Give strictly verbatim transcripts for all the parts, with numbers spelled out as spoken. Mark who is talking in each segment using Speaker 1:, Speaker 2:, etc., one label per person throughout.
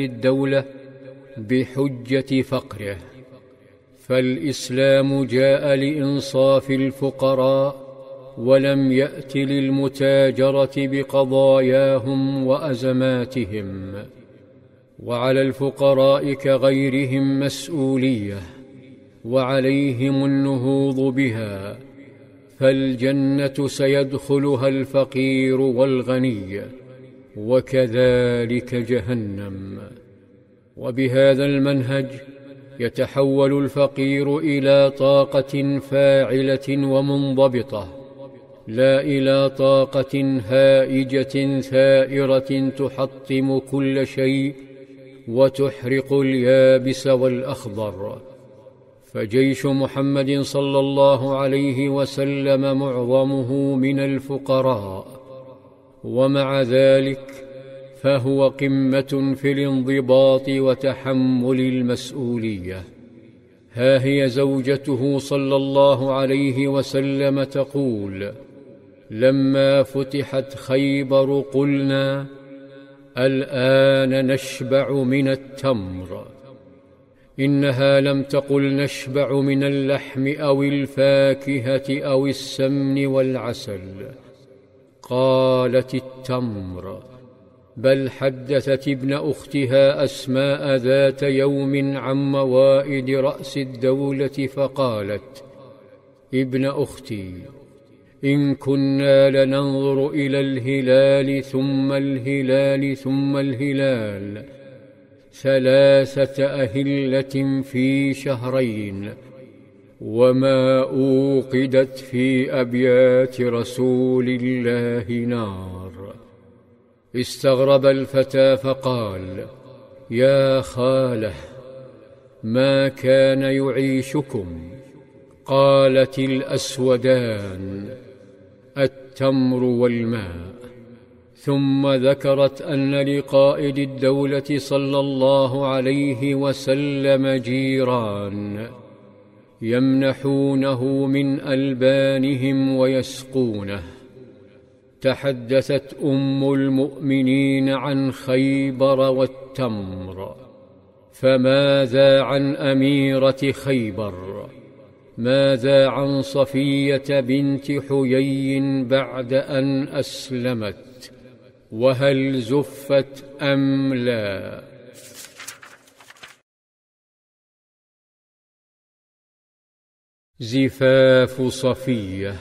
Speaker 1: الدولة بحجة فقره، فالإسلام جاء لإنصاف الفقراء ولم يأت للمتاجرة بقضاياهم وأزماتهم. وعلى الفقراء كغيرهم مسؤولية، وعليهم النهوض بها، فالجنة سيدخلها الفقير والغني، وكذلك جهنم. وبهذا المنهج يتحول الفقير إلى طاقة فاعلة ومنضبطة، لا إلى طاقة هائجة ثائرة تحطم كل شيء وتحرق اليابس والأخضر. فجيش محمد صلى الله عليه وسلم معظمه من الفقراء، ومع ذلك فهو قمة في الانضباط وتحمل المسؤولية. ها هي زوجته صلى الله عليه وسلم تقول: لما فتحت خيبر قلنا الآن نشبع من التمر. إنها لم تقل نشبع من اللحم أو الفاكهة أو السمن والعسل، قالت التمر. بل حدثت ابن أختها أسماء ذات يوم عن موائد رأس الدولة فقالت: ابن أختي، إن كنا لننظر إلى الهلال ثم الهلال ثم الهلال ثلاثة أهلة في شهرين، وما أوقدت في أبيات رسول الله نار. استغرب الفتى فقال: يا خاله، ما كان يعيشكم؟ قالت: الأسودان، التمر والماء. ثم ذكرت أن لقائد الدولة صلى الله عليه وسلم جيران يمنحونه من ألبانهم ويسقونه. تحدثت أم المؤمنين عن خيبر والتمر، فماذا عن أميرة خيبر؟ ماذا عن صفية بنت حيي بعد أن أسلمت؟ وهل زفت أم لا؟ زفاف صفية.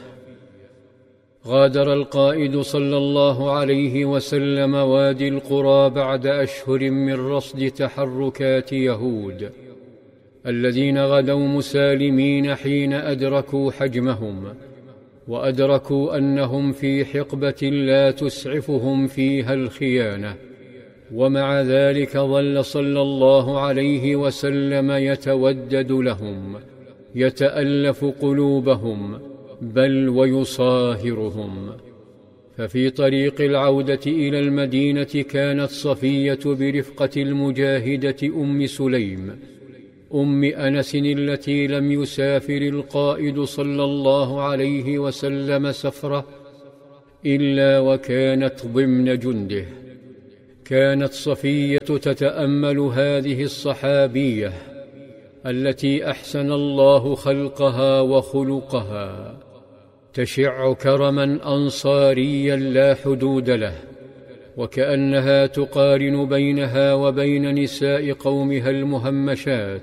Speaker 1: غادر القائد صلى الله عليه وسلم وادي القرى بعد أشهر من رصد تحركات يهود، الذين غدوا مسالمين حين أدركوا حجمهم، وأدركوا أنهم في حقبة لا تسعفهم فيها الخيانة. ومع ذلك ظل صلى الله عليه وسلم يتودد لهم، يتألف قلوبهم، بل ويصاهرهم. ففي طريق العودة إلى المدينة كانت صفية برفقة المجاهدة أم سليم أم أنس التي لم يسافر القائد صلى الله عليه وسلم سفرة إلا وكانت ضمن جنده. كانت صفية تتأمل هذه الصحابية التي أحسن الله خلقها وخلقها، تشع كرما أنصاريا لا حدود له، وكأنها تقارن بينها وبين نساء قومها المهمشات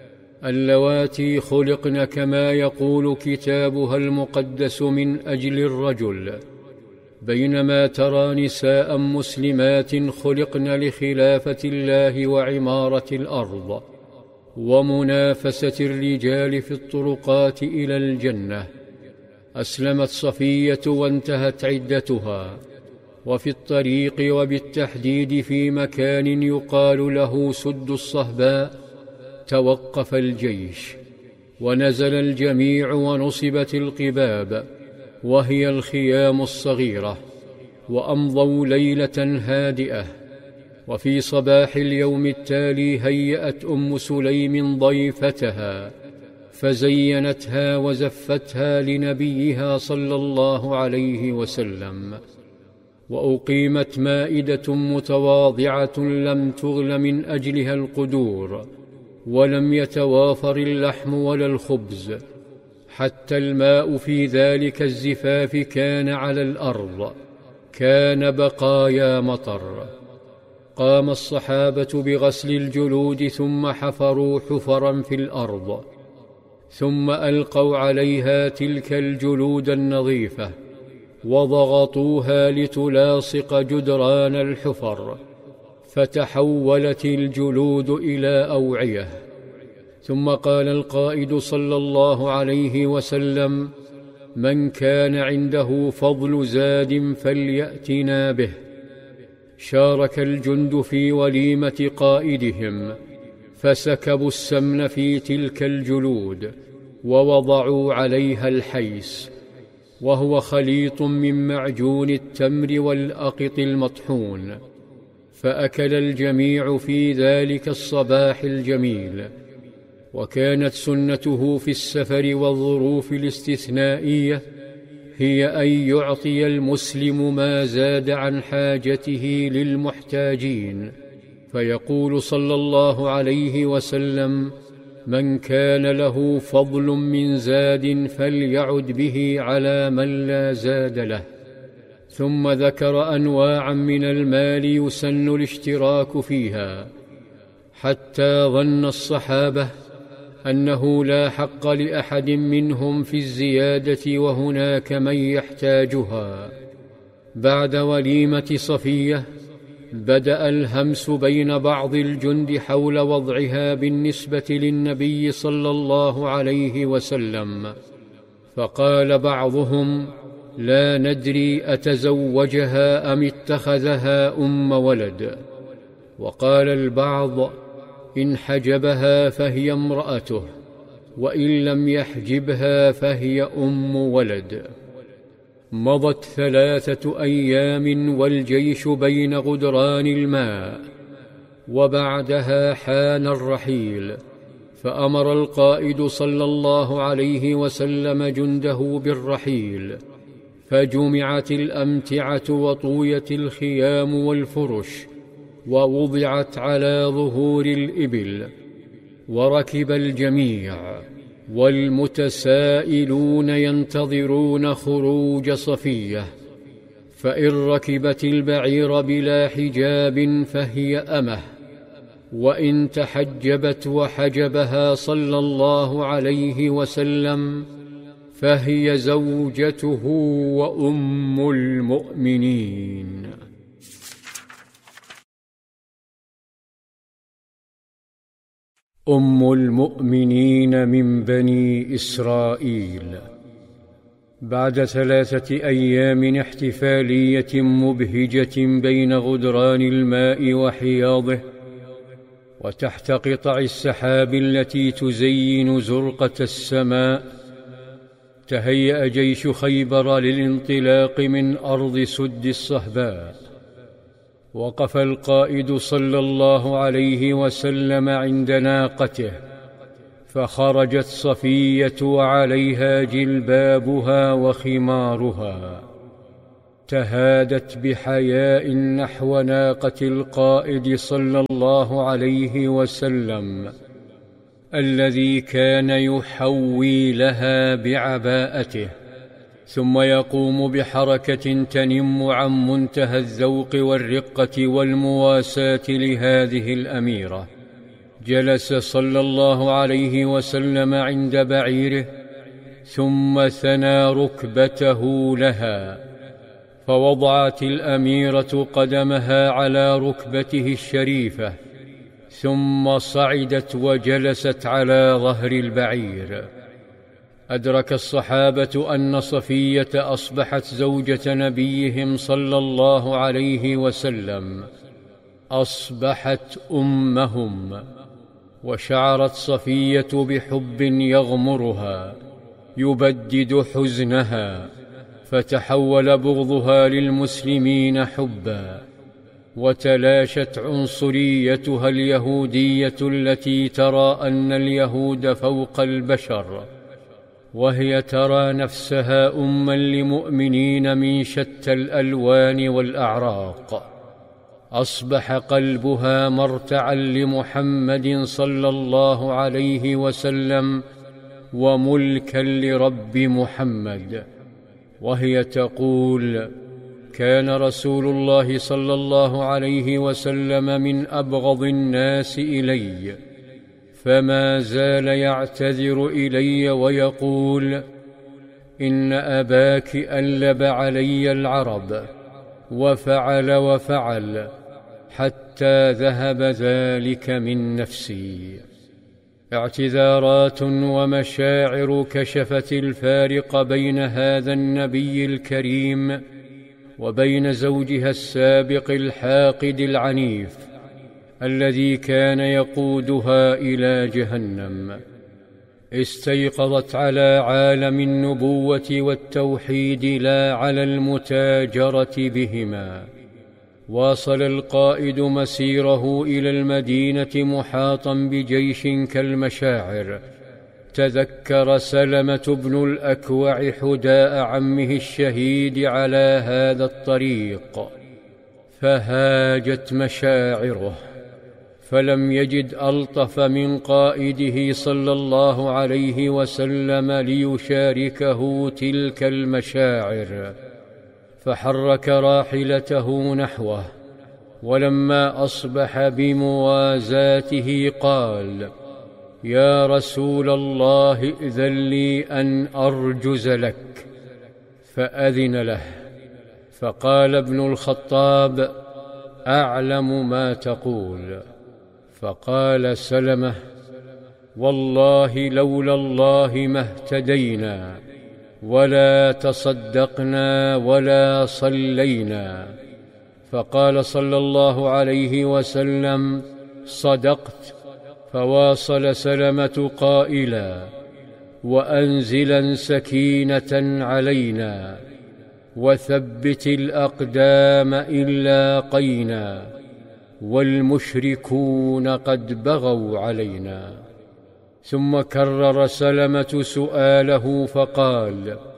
Speaker 1: اللواتي خلقن كما يقول كتابها المقدس من أجل الرجل، بينما ترى نساء مسلمات خلقن لخلافة الله وعمارة الأرض ومنافسة الرجال في الطرقات إلى الجنة. أسلمت صفية وانتهت عدتها، وفي الطريق وبالتحديد في مكان يقال له سد الصهباء توقف الجيش، ونزل الجميع، ونصبت القباب وهي الخيام الصغيرة، وأمضوا ليلة هادئة. وفي صباح اليوم التالي هيأت أم سليم ضيفتها، فزينتها وزفتها لنبيها صلى الله عليه وسلم. وأقيمت مائدة متواضعة لم تغل من أجلها القدور، ولم يتوافر اللحم ولا الخبز، حتى الماء في ذلك الزفاف كان على الأرض، كان بقايا مطر. قام الصحابة بغسل الجلود، ثم حفروا حفرا في الأرض، ثم ألقوا عليها تلك الجلود النظيفة وضغطوها لتلاصق جدران الحفر، فتحولت الجلود إلى أوعية. ثم قال القائد صلى الله عليه وسلم: من كان عنده فضل زاد فليأتنا به. شارك الجند في وليمة قائدهم، فسكبوا السمن في تلك الجلود ووضعوا عليها الحيس، وهو خليط من معجون التمر والأقط المطحون، فأكل الجميع في ذلك الصباح الجميل. وكانت سنته في السفر والظروف الاستثنائية هي أن يعطي المسلم ما زاد عن حاجته للمحتاجين، فيقول صلى الله عليه وسلم: من كان له فضل من زاد فليعد به على من لا زاد له. ثم ذكر أنواعا من المال يسن الاشتراك فيها، حتى ظن الصحابة أنه لا حق لأحد منهم في الزيادة، وهناك من يحتاجها. بعد وليمة صفية بدأ الهمس بين بعض الجند حول وضعها بالنسبة للنبي صلى الله عليه وسلم، فقال بعضهم: لا ندري أتزوجها أم اتخذها أم ولد. وقال البعض: إن حجبها فهي امرأته، وإن لم يحجبها فهي أم ولد. مضت ثلاثة أيام والجيش بين غدران الماء، وبعدها حان الرحيل، فأمر القائد صلى الله عليه وسلم جنده بالرحيل، فجمعت الأمتعة وطويت الخيام والفرش، ووضعت على ظهور الإبل، وركب الجميع، والمتسائلون ينتظرون خروج صفية. فإن ركبت البعير بلا حجاب فهي أمه، وإن تحجبت وحجبها صلى الله عليه وسلم فهي زوجته وأم المؤمنين. أم المؤمنين من بني إسرائيل. بعد ثلاثة أيام احتفالية مبهجة بين غدران الماء وحياضه، وتحت قطع السحاب التي تزين زرقة السماء، تهيأ جيش خيبر للانطلاق من أرض سد الصهباء. وقف القائد صلى الله عليه وسلم عند ناقته، فخرجت صفية وعليها جلبابها وخمارها، تهادت بحياء نحو ناقة القائد صلى الله عليه وسلم، الذي كان يحوي لها بعباءته، ثم يقوم بحركة تنم عن منتهى الذوق والرقة والمواساة لهذه الأميرة. جلس صلى الله عليه وسلم عند بعيره، ثم ثنى ركبته لها، فوضعت الأميرة قدمها على ركبته الشريفة، ثم صعدت وجلست على ظهر البعير. أدرك الصحابة أن صفية أصبحت زوجة نبيهم صلى الله عليه وسلم، أصبحت أمهم. وشعرت صفية بحب يغمرها يبدد حزنها، فتحول بغضها للمسلمين حبا، وتلاشت عنصريتها اليهودية التي ترى أن اليهود فوق البشر، وهي ترى نفسها أما لمؤمنين من شتى الألوان والأعراق. أصبح قلبها مرتعا لمحمد صلى الله عليه وسلم وملكا لرب محمد، وهي تقول: كان رسول الله صلى الله عليه وسلم من أبغض الناس إلي، فما زال يعتذر إلي ويقول: إن أباك ألب علي العرب وفعل وفعل حتى ذهب ذلك من نفسي. اعتذارات ومشاعر كشفت الفارق بين هذا النبي الكريم وبين زوجها السابق الحاقد العنيف الذي كان يقودها إلى جهنم. استيقظت على عالم النبوة والتوحيد لا على المتاجرة بهما. واصل القائد مسيره إلى المدينة محاطا بجيش كالمشاعر. تذكر سلمة بن الأكوع حداء عمه الشهيد على هذا الطريق، فهاجت مشاعره، فلم يجد ألطف من قائده صلى الله عليه وسلم ليشاركه تلك المشاعر، فحرك راحلته نحوه، ولما أصبح بموازاته قال: يا رسول الله، إذن لي أن أرجز لك. فأذن له، فقال ابن الخطاب: أعلم ما تقول. فقال سلمة: والله لولا الله ما اهتدينا ولا تصدقنا ولا صلينا. فقال صلى الله عليه وسلم: صدقت. فواصل سلمة قائلا: وأنزلا سكينة علينا وثبت الأقدام إن لاقينا والمشركون قد بغوا علينا. ثم كرر سلمة سؤاله فقال: